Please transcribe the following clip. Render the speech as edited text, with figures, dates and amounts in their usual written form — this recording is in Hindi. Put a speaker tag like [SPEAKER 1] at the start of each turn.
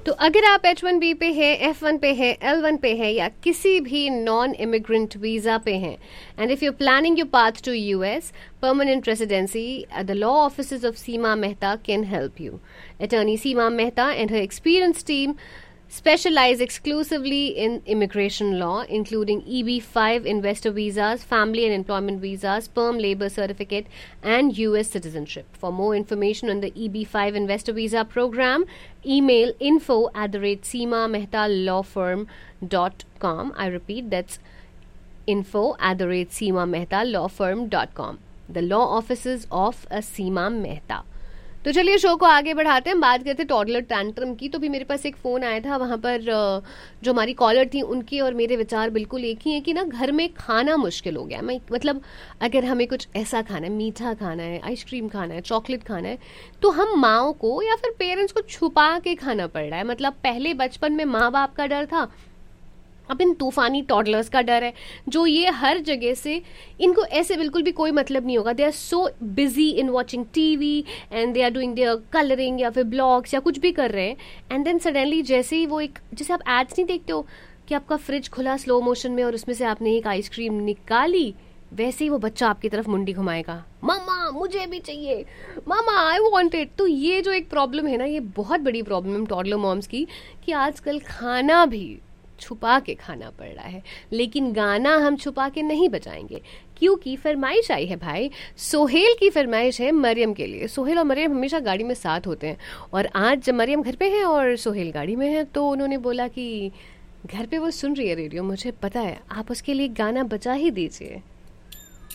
[SPEAKER 1] तो अगर आप H1B पे हैं, F1 पे हैं, L1 पे हैं या किसी भी नॉन इमिग्रेंट वीज़ा पे हैं, and if you planning your path to US permanent residency, the law offices of Seema Mehta can help you. Attorney Seema Mehta and her experienced team specialize exclusively in immigration law, including EB-5 investor visas, family and employment visas, perm labor certificate, and US citizenship. For more information on the EB-5 investor visa program, email info@seemamehtaalawfirm.com. I repeat, that's info@seemamehtaalawfirm.com. The law offices of Seema Mehta. तो चलिए शो को आगे बढ़ाते हैं, बात करते हैं टॉडलर टैंट्रम की। तो भी मेरे पास एक फ़ोन आया था, वहाँ पर जो हमारी कॉलर थी उनके और मेरे विचार बिल्कुल एक ही हैं कि ना घर में खाना मुश्किल हो गया। मैं मतलब अगर हमें कुछ ऐसा खाना है, मीठा खाना है, आइसक्रीम खाना है, चॉकलेट खाना है, तो हम माँओं को या फिर पेरेंट्स को छुपा के खाना पड़ रहा है। मतलब पहले बचपन में माँ बाप का डर था, अब इन तूफानी टॉडलर्स का डर है, जो ये हर जगह से, इनको ऐसे बिल्कुल भी कोई मतलब नहीं होगा। They are so busy in watching TV and they are doing there colouring या फिर ब्लॉग्स या कुछ भी कर रहे हैं, एंड देन सडनली जैसे ही वो एक, जैसे आप एड्स नहीं देखते हो कि आपका फ्रिज खुला स्लो मोशन में और उसमें से आपने एक आइसक्रीम निकाली, वैसे ही वो बच्चा आपकी तरफ मुंडी घुमाएगा, मामा मुझे भी चाहिए, मामा आई वांट इट। तो ये जो एक प्रॉब्लम है ना, ये बहुत बड़ी प्रॉब्लम है टॉडलर मॉम्स की, कि आजकल खाना भी छुपा के खाना पड़ रहा है। लेकिन गाना हम छुपा के नहीं बजाएंगे, क्योंकि फरमाइश आई है भाई। सोहेल की फरमाइश है मरियम के लिए। सोहेल और मरियम हमेशा गाड़ी में साथ होते हैं, और आज जब मरियम घर पे है और सोहेल गाड़ी में है, तो उन्होंने बोला कि घर पे वो सुन रही है रेडियो, मुझे पता है, आप उसके लिए गाना बजा ही दीजिए।